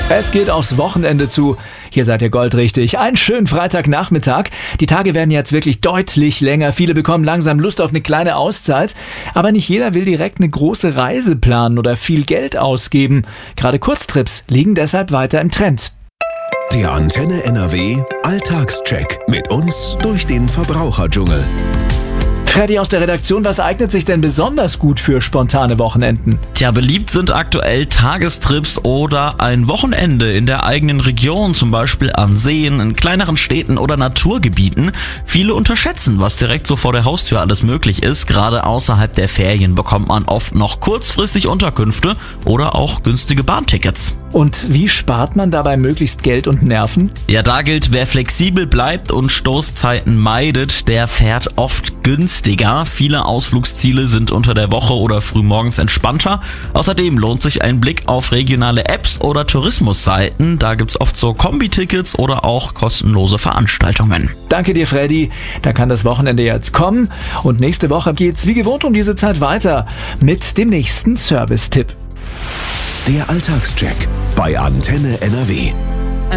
Es geht aufs Wochenende zu. Hier seid ihr goldrichtig. Einen schönen Freitagnachmittag. Die Tage werden jetzt wirklich deutlich länger. Viele bekommen langsam Lust auf eine kleine Auszeit. Aber nicht jeder will direkt eine große Reise planen oder viel Geld ausgeben. Gerade Kurztrips liegen deshalb weiter im Trend. Der Antenne NRW Alltagscheck mit uns durch den Verbraucherdschungel. Freddy aus der Redaktion, was eignet sich denn besonders gut für spontane Wochenenden? Tja, beliebt sind aktuell Tagestrips oder ein Wochenende in der eigenen Region, zum Beispiel an Seen, in kleineren Städten oder Naturgebieten. Viele unterschätzen, was direkt so vor der Haustür alles möglich ist. Gerade außerhalb der Ferien bekommt man oft noch kurzfristig Unterkünfte oder auch günstige Bahntickets. Und wie spart man dabei möglichst Geld und Nerven? Ja, da gilt, wer flexibel bleibt und Stoßzeiten meidet, der fährt oft günstiger. Viele Ausflugsziele sind unter der Woche oder frühmorgens entspannter. Außerdem lohnt sich ein Blick auf regionale Apps oder Tourismusseiten. Da gibt's oft so Kombi-Tickets oder auch kostenlose Veranstaltungen. Danke dir, Freddy. Da kann das Wochenende jetzt kommen. Und nächste Woche geht's wie gewohnt um diese Zeit weiter mit dem nächsten Service-Tipp. Der Alltagscheck bei Antenne NRW.